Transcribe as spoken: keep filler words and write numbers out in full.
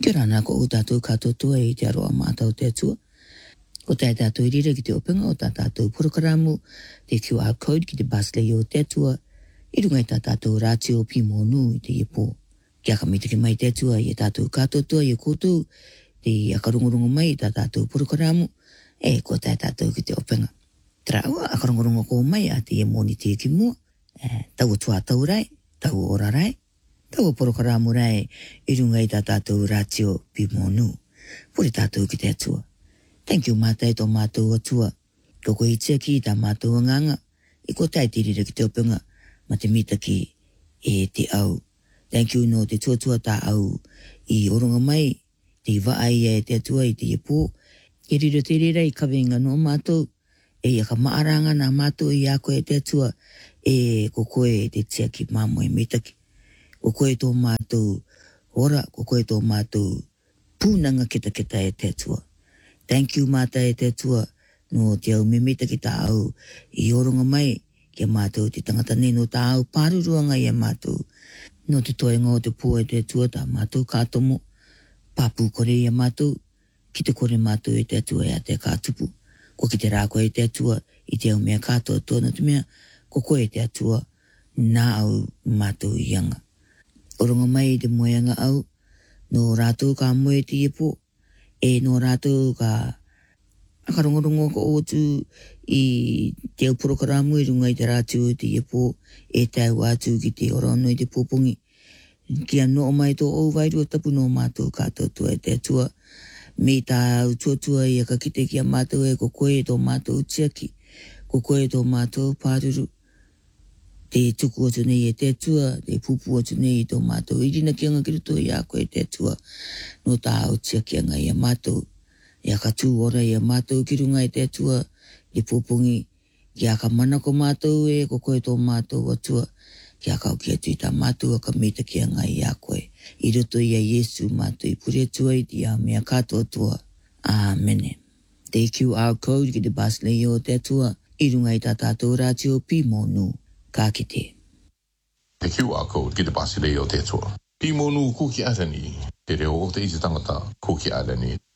Kira na ko utatu kato tua i te aroa mātau te atua. Ko tai tātou i rira ki te openga o tā tātou porokaramu, te Q R code ki te Basley o te atua, i rungai tā tātou rātio pi mōnu i te ipo. Kia ka mitake mai te atua i tātou katotua i koutou, te akarungurungu mai i tā tātou porokaramu, e ko tai tātou ki te openga. Tera ua, akarungurungu ko mai a te e mōni te ki mua, e, tau tua tau rai, tau ora rai, tau porokaramu rai, i rungai tā tātou rātio pi mōnu. Puri tātou ki te atua. Thank you mātai tō mātou atua. Koko i tia ki tā mātou nganga, i ko tai te rira ki te openga, ma te mita ki e te au. Thank you no te tuatua tā au, i oronga mai, te vaai e te atua i te ipo, i rira te rira i kawenga no mātou, e ia ka maaranga nā mātou i a koe te atua, e koko e te tia ki māmoe mitaki. Koko e tō mātou ora, koko e tō mātou pūnanga kita kita e te atua. Thank you mātai e te atua no te au mimita ki tā au i oronga mai ki a mātou te tangata neno tā au pāruruanga i a mātou. No te toenga o te pō e te atua tā mātou kātomo, pāpū kore i a mātou, ki te kore mātou e te atua e a te kātupu. Ko ki te rākoa e te atua i te au mea kātoa tōna te mea, ko koe e te atua nā au mātou i anga. Oronga mai i te moeanga au, no rātou ka moe te ipo, e no rātou ka akarongorongo ka otu i te au porokaramu i runga i te rātou te ipo e tau atu ki te orono i te popongi. Kia no o mai tō au vairu tapu no mātou kātou tua e te atua. Me tā au tuatua i a ka kite ki a mātou e ko koe tō mātou tiaki, ko koe tō mātou pāruru. Te tuku atu nei e te atua, te pupu atu nei i tō mātou. I rina ki anga ki ruto i a koe te atua. No tā au tia ki anga i a mātou. I a ka tū ora i a mātou ki runga i te atua. I pupungi. Ki a ka mana ko mātou e ko koe tō mātou atua. Ki a ka au ki atu i tā mātou a ka mita ki anga i a koe. I ruto i a Yesu mātou i puri atua i te a mea kātua atua. Āmene. Te Q R code ki te Basley o te atua. I runga i tā tātou rātio pi mōnu. Ka kite. Te Q R code ki te Basley o te atua. Pi mōnu kuki arani. Te reo o te iti tangata kuki arani.